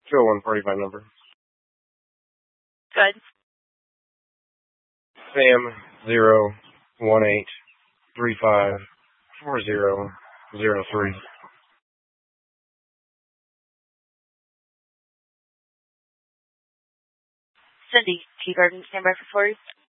20145 number. Good. Sam 018354003. Cindy, Tea Garden, stand by for 4.